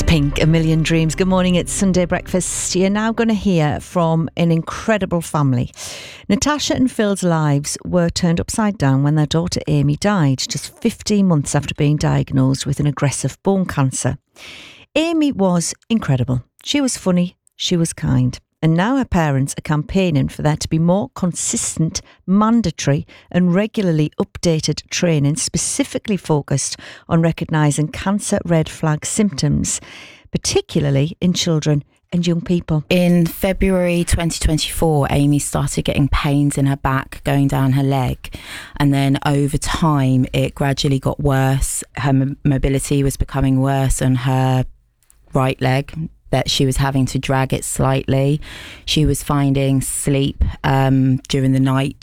Pink, A Million Dreams. Good morning, it's Sunday Breakfast. You're now going to hear from an incredible family. Natasha and Phil's lives were turned upside down when their daughter Amy died, just 15 months after being diagnosed with an aggressive bone cancer. Amy was incredible. She was funny, she was kind. And now her parents are campaigning for there to be more consistent, mandatory and regularly updated training specifically focused on recognising cancer red flag symptoms, particularly in children and young people. In February 2024, Amy started getting pains in her back going down her leg. And then over time, it gradually got worse. Her mobility was becoming worse on her right leg, that she was having to drag it slightly. She was finding sleep during the night